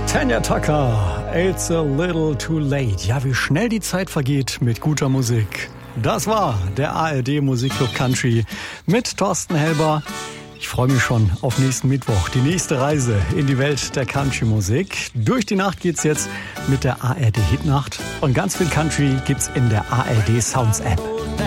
Tanya Tucker, It's a Little Too Late. Ja, wie schnell die Zeit vergeht mit guter Musik. Das war der ARD Musikclub Country mit Thorsten Helber. Ich freue mich schon auf nächsten Mittwoch. Die nächste Reise in die Welt der Country-Musik. Durch die Nacht geht's jetzt mit der ARD Hitnacht. Und ganz viel Country gibt's in der ARD Sounds App.